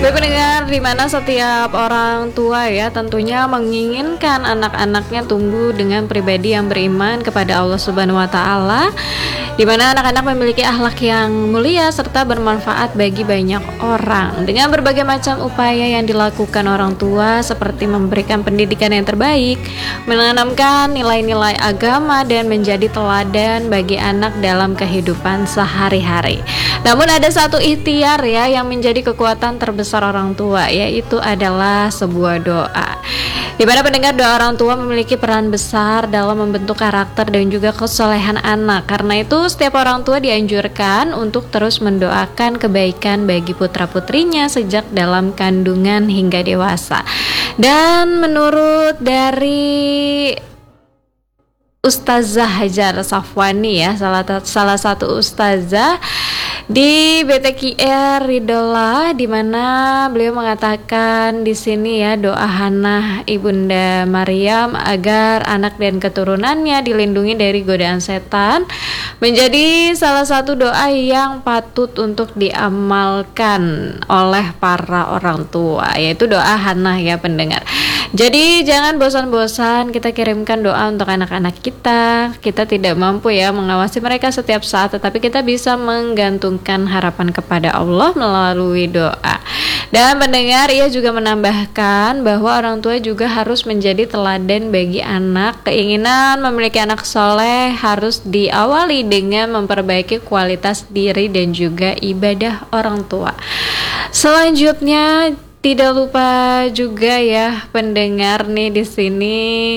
Baik pendengar, di mana setiap orang tua ya tentunya menginginkan anak-anaknya tumbuh dengan pribadi yang beriman kepada Allah Subhanahu wa taala, di mana anak-anak memiliki akhlak yang mulia serta bermanfaat bagi banyak orang. Dengan berbagai macam upaya yang dilakukan orang tua seperti memberikan pendidikan yang terbaik, menanamkan nilai-nilai agama dan menjadi teladan bagi anak dalam kehidupan sehari-hari. Namun ada satu ikhtiar ya yang menjadi kekuatan terbesar orang tua, yaitu adalah sebuah doa. Di mana pendengar, doa orang tua memiliki peran besar dalam membentuk karakter dan juga kesolehan anak. Karena itu setiap orang tua dianjurkan untuk terus mendoakan kebaikan bagi putra-putrinya sejak dalam kandungan hingga dewasa. Dan menurut dari Ustazah Hajar Safwani ya, salah satu ustazah di BTQR Ridola, di mana beliau mengatakan di sini ya, doa Hannah Ibunda Maryam agar anak dan keturunannya dilindungi dari godaan setan menjadi salah satu doa yang patut untuk diamalkan oleh para orang tua, yaitu doa Hannah ya pendengar. Jadi jangan bosan-bosan kita kirimkan doa untuk anak-anak kita. Kita tidak mampu ya mengawasi mereka setiap saat, tetapi kita bisa menggantungkan harapan kepada Allah melalui doa. Dan pendengar, ia juga menambahkan bahwa orang tua juga harus menjadi teladan bagi anak. Keinginan memiliki anak soleh harus diawali dengan memperbaiki kualitas diri dan juga ibadah orang tua. Selanjutnya, tidak lupa juga ya pendengar nih di sini,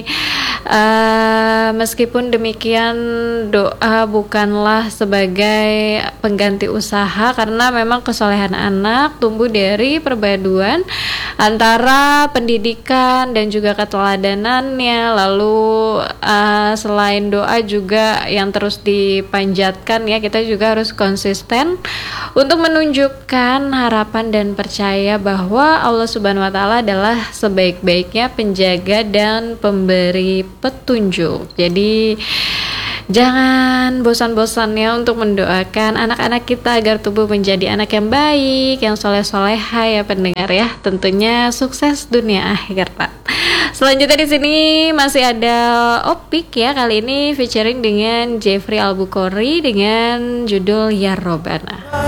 meskipun demikian doa bukanlah sebagai pengganti usaha, karena memang kesolehan anak tumbuh dari perpaduan antara pendidikan dan juga keteladanannya. Lalu selain doa juga yang terus dipanjatkan ya, kita juga harus konsisten untuk menunjukkan harapan dan percaya bahwa Allah Subhanahu wa taala adalah sebaik-baiknya penjaga dan pemberi petunjuk. Jadi jangan bosan-bosannya untuk mendoakan anak-anak kita agar tumbuh menjadi anak yang baik, yang soleh-soleha ya pendengar ya. Tentunya sukses dunia akhirat. Selanjutnya di sini masih ada Opik ya, kali ini featuring dengan Jeffrey Al-Bukhari dengan judul Ya Robana.